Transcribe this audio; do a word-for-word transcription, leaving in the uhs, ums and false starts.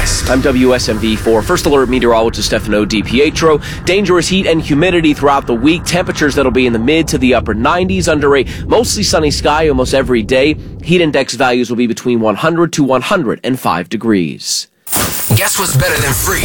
West. I'm W S M V four First Alert meteorologist Stefano DiPietro. Dangerous heat and humidity throughout the week. Temperatures that'll be in the mid to the upper nineties under a mostly sunny sky almost every day. Heat index values will be between one hundred to one hundred five degrees. Guess what's better than free?